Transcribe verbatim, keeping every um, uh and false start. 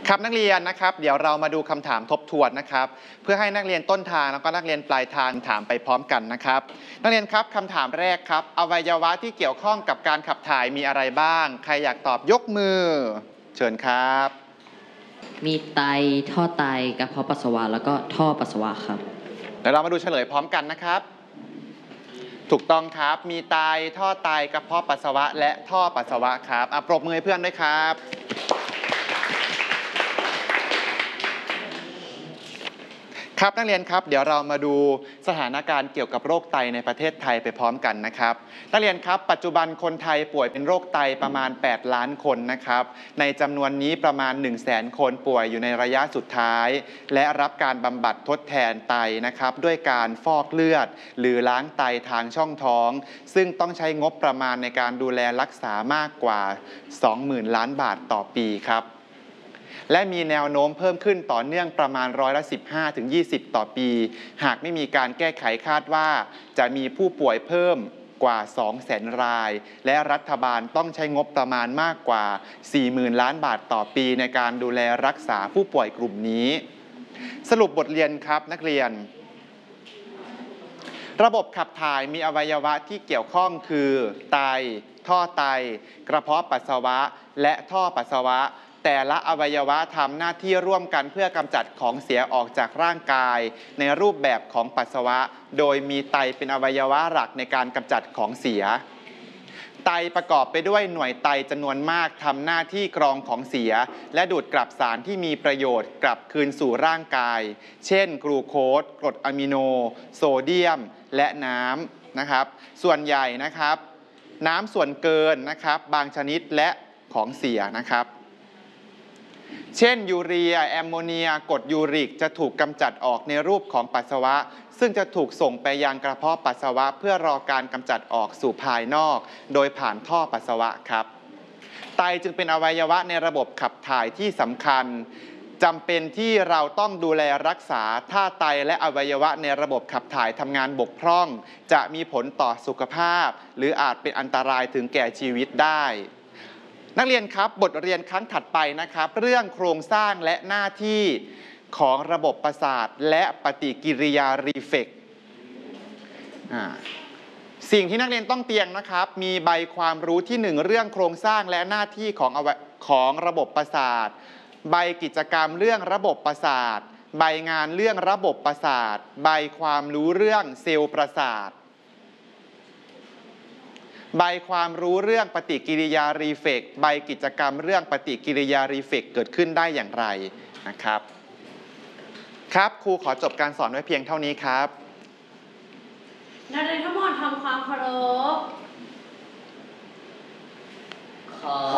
ครับนักเรียนนะครับเดี๋ยวเรามาดูคำถามทบทวนนะครับเพื่อให้นักเรียนต้นทางแล้วก็นักเรียนปลายทางถามไปพร้อมกันนะครับนักเรียนครับคำถามแรกครับอวัยวะที่เกี่ยวข้องกับการขับถ่ายมีอะไรบ้างใครอยากตอบยกมือเชิญครับมีไตท่อไตกระเพาะปัสสาวะแล้วก็ท่อปัสสาวะครับเดี๋ยวเรามาดูเฉลยพร้อมกันนะครับถูกต้องครับมีไตท่อไตกระเพาะปัสสาวะและท่อปัสสาวะครับอ่ะปรบมือให้เพื่อนด้วยครับครับนักเรียนครับเดี๋ยวเรามาดูสถานการณ์เกี่ยวกับโรคไตในประเทศไทยไปพร้อมกันนะครับนักเรียนครับปัจจุบันคนไทยป่วยเป็นโรคไตประมาณแปดล้านคนนะครับในจำนวนนี้ประมาณ หนึ่งแสน คนป่วยอยู่ในระยะสุดท้ายและรับการบำบัดทดแทนไตนะครับด้วยการฟอกเลือดหรือล้างไตทางช่องท้องซึ่งต้องใช้งบประมาณในการดูแลรักษามากกว่า สองหมื่น ล้านบาทต่อปีครับและมีแนวโน้มเพิ่มขึ้นต่อเนื่องประมาณร้อยละ สิบห้าถึงยี่สิบ ต่อปีหากไม่มีการแก้ไขคาดว่าจะมีผู้ป่วยเพิ่มกว่า สองแสน รายและรัฐบาลต้องใช้งบประมาณมากกว่า สี่หมื่น ล้านบาทต่อปีในการดูแลรักษาผู้ป่วยกลุ่มนี้สรุปบทเรียนครับนักเรียนระบบขับถ่ายมีอวัยวะที่เกี่ยวข้องคือไตท่อไตกระเพาะปัสสาวะและท่อปัสสาวะแต่ละอวัยวะทำหน้าที่ร่วมกันเพื่อกำจัดของเสียออกจากร่างกายในรูปแบบของปัสสาวะโดยมีไตเป็นอวัยวะหลักในการกำจัดของเสียไตประกอบไปด้วยหน่วยไตจำนวนมากทำหน้าที่กรองของเสียและดูดกลับสารที่มีประโยชน์กลับคืนสู่ร่างกายเช่นกลูโคสกรดอะมิโนโซเดียมและน้ำนะครับส่วนใหญ่นะครับน้ำส่วนเกินนะครับบางชนิดและของเสียนะครับเช่นยูเรียแอมโมเนียกรดยูริกจะถูกกำจัดออกในรูปของปัสสาวะซึ่งจะถูกส่งไปยังกระเพาะปัสสาวะเพื่อรอการกำจัดออกสู่ภายนอกโดยผ่านท่อปัสสาวะครับไตจึงเป็นอวัยวะในระบบขับถ่ายที่สำคัญจำเป็นที่เราต้องดูแลรักษาถ้าไตและอวัยวะในระบบขับถ่ายทำงานบกพร่องจะมีผลต่อสุขภาพหรืออาจเป็นอันตรายถึงแก่ชีวิตได้นักเรียนครับบทเรียนครั้งถัดไปนะครับเรื่องโครงสร้างและหน้าที่ของระบบประสาทและปฏิกิริยารีเฟกซ์สิ่งที่นักเรียนต้องเตรียมนะครับมีใบความรู้ที่หนึ่งเรื่องโครงสร้างและหน้าที่ของของระบบประสาทใบกิจกรรมเรื่องระบบประสาทใบงานเรื่องระบบประสาทใบความรู้เรื่องเซลล์ประสาทใบความรู้เรื่องปฏิกิริยารีเฟกซ์ใบกิจกรรมเรื่องปฏิกิริยารีเฟกซ์เกิดขึ้นได้อย่างไรนะครับครับครูขอจบการสอนไว้เพียงเท่านี้ครับนักเรียนทั้งหมดทำความเคารพขอ